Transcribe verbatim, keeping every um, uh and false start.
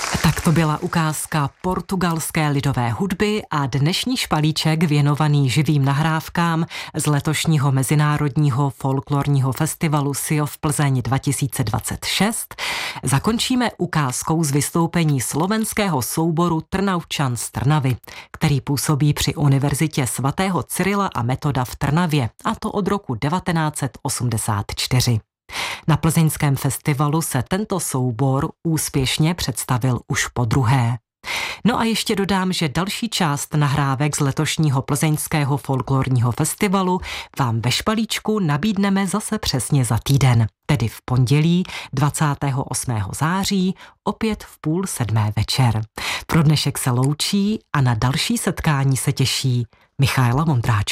Tak to byla ukázka portugalské lidové hudby a dnešní špalíček věnovaný živým nahrávkám z letošního Mezinárodního folklorního festivalu S I O F Plzeň dva tisíce dvacet šest zakončíme ukázkou z vystoupení slovenského souboru Trnavčan z Trnavy, který působí při Univerzitě svatého Cyrila a Metoda v Trnavě, a to od roku devatenáct set osmdesát čtyři. Na plzeňském festivalu se tento soubor úspěšně představil už podruhé. No a ještě dodám, že další část nahrávek z letošního plzeňského folklorního festivalu vám ve špalíčku nabídneme zase přesně za týden, tedy v pondělí dvacátého osmého září, opět v půl sedmé večer. Pro dnešek se loučí a na další setkání se těší Michaela Vondráčková.